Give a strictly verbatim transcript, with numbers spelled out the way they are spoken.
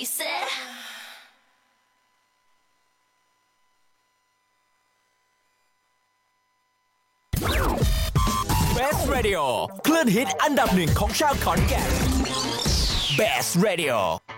Best Radio คลื่นฮิตอันดับหนึ่งของชาวขอนแก่น Best Radio